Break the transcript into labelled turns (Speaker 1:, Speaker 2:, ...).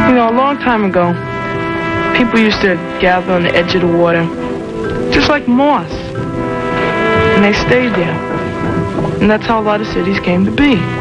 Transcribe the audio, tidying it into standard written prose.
Speaker 1: You know, a long time ago, people used to gather on the edge of the water, just like moss. And they stayed there. And that's how a lot of cities came to be.